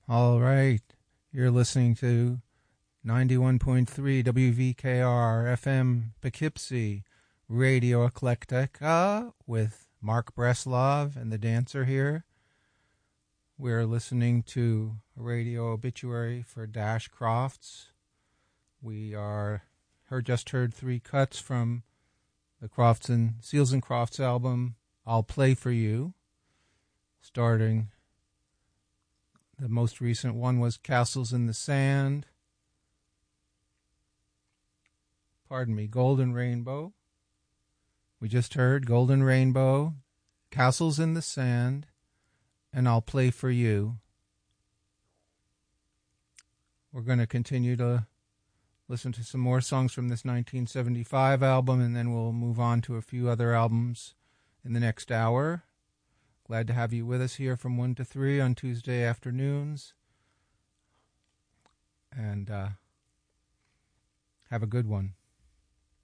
All right. You're listening to 91.3 WVKR FM Poughkeepsie Radio Eclectica with Mark Breslov and the dancer here. We're listening to a radio obituary for Dash Crofts. We just heard three cuts from the Crofts and Seals and Crofts album, I'll Play For You, starting. The most recent one was Castles in the Sand. Golden Rainbow. We just heard Golden Rainbow, Castles in the Sand, and I'll Play For You. We're going to continue to listen to some more songs from this 1975 album, and then we'll move on to a few other albums in the next hour. Glad to have you with us here from 1 to 3 on Tuesday afternoons. And have a good one.